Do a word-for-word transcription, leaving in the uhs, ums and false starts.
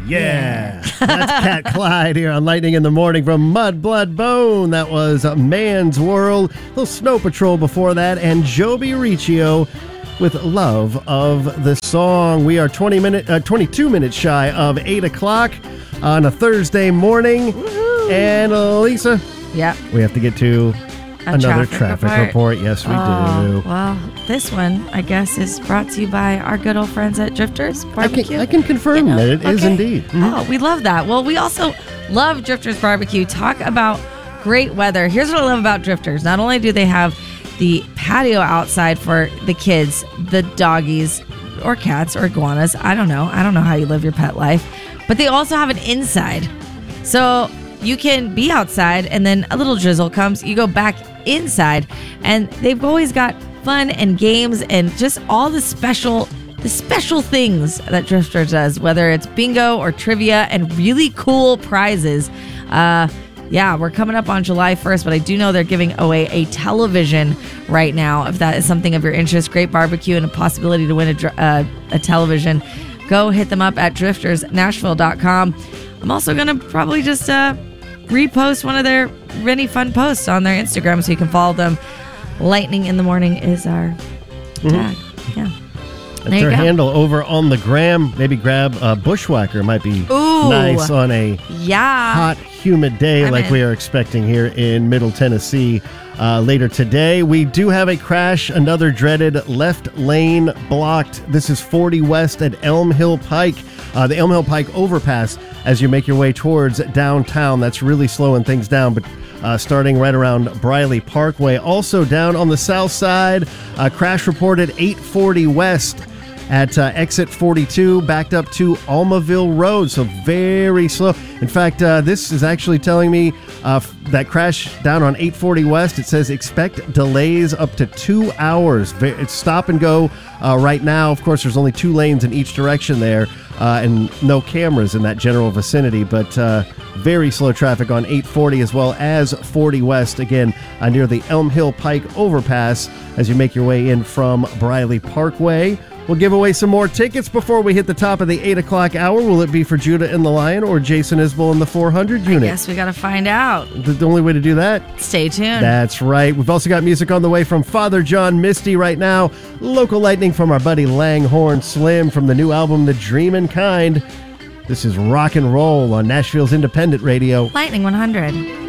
Yeah. That's Cat Clyde here on Lightning in the Morning from Mud, Blood, Bone. That was a Man's World. A little Snow Patrol before that. And Joby Riccio with Love of the Song. We are twenty minute, uh, twenty-two minutes shy of eight o'clock on a Thursday morning. Woo-hoo. And uh, Lisa, yep. we have to get to A another traffic, traffic report. report. Yes, we oh, do. Well, this one, I guess, is brought to you by our good old friends at Drifters I Barbecue. can, I can confirm You know, that it is okay. indeed. Mhm. Oh, we love that. Well, we also love Drifters Barbecue. Talk about great weather. Here's what I love about Drifters. Not only do they have the patio outside for the kids, the doggies, or cats, or iguanas. I don't know. I don't know how you live your pet life. But they also have an inside. So you can be outside and then a little drizzle comes. You go back inside and they've always got fun and games and just all the special the special things that Drifters does, whether it's bingo or trivia and really cool prizes. Uh, yeah, we're coming up on July first, but I do know they're giving away a television right now. If that is something of your interest, great barbecue and a possibility to win a, dr- uh, a television. Go hit them up at drifters nashville dot com. I'm also going to probably just uh, repost one of their really fun posts on their Instagram so you can follow them. Lightning in the Morning is our Mm-hmm. tag. Yeah. That's There you our go. handle over on the gram. Maybe grab a bushwhacker. Might be Ooh. nice on a Yeah. hot, humid day I'm like in. we are expecting here in Middle Tennessee uh, later today. We do have a crash, another dreaded left lane blocked. This is forty West at Elm Hill Pike. Uh, the Elm Hill Pike overpass as you make your way towards downtown. That's really slowing things down, but Uh, starting right around Briley Parkway. Also down on the south side, uh, crash reported eight forty West at uh, exit forty-two, backed up to Almaville Road, so very slow. In fact, uh, this is actually telling me uh, f- that crash down on eight forty West, it says expect delays up to two hours. Ve- It's stop and go uh, right now. Of course, there's only two lanes in each direction there, uh, and no cameras in that general vicinity, but uh, very slow traffic on eight forty as well as forty West, again, uh, near the Elm Hill Pike overpass as you make your way in from Briley Parkway. We'll give away some more tickets before we hit the top of the eight o'clock hour. Will it be for Judah and the Lion or Jason Isbell in the four hundred unit? Guess we got to find out. The, the only way to do that? Stay tuned. That's right. We've also got music on the way from Father John Misty right now. Local lightning from our buddy Langhorne Slim from the new album The Dreamin' Kind. This is Rock and Roll on Nashville's Independent Radio. Lightning one hundred.